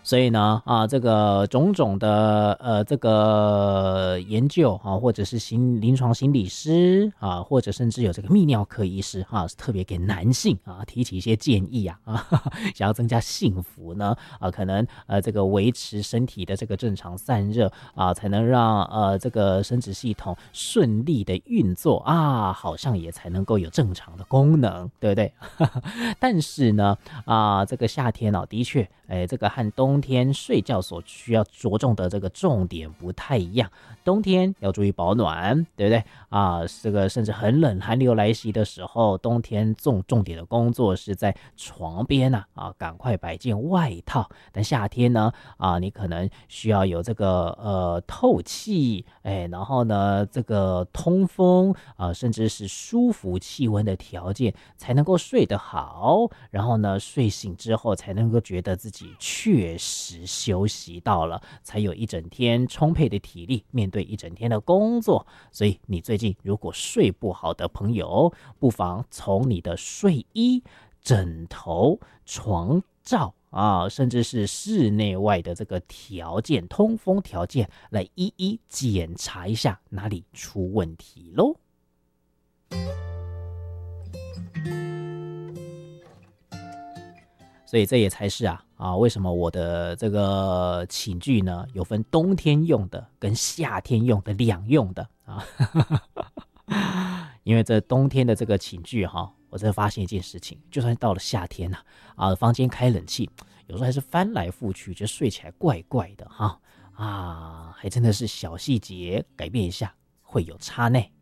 所以呢，这个种种的这个研究啊，或者是临床心理师啊，或者甚至有这个泌尿科医师是特别给男性提起一些建议想要增加幸福呢可能这个维持身体的这个正常散热才能让这个生殖系统顺利的运作好像也才能够有正常的功能，对不对？但是呢这个夏天的确这个和冬天睡觉所需要着重的这个重点不太一样。冬天要注意保暖，对不对这个甚至很冷寒流来袭的时候，冬天重点的工作是在床边赶快摆件外套。但夏天呢你可能需要有这个透气然后呢这个通风甚至是舒服气温的条件才能够睡得好，然后呢睡醒之后才能够觉得自己确实休息到了，才有一整天充沛的体力面对一整天的工作。所以你最近如果睡不好的朋友，不妨从你的睡衣、枕头、床罩甚至是室内外的这个条件、通风条件来一一检查一下哪里出问题咯。所以这也才是为什么我的这个寝具呢有分冬天用的跟夏天用的两用的因为这冬天的这个寝具我真的发现一件事情，就算到了夏天房间开冷气，有时候还是翻来覆去，就睡起来怪怪的还真的是小细节改变一下会有差呢。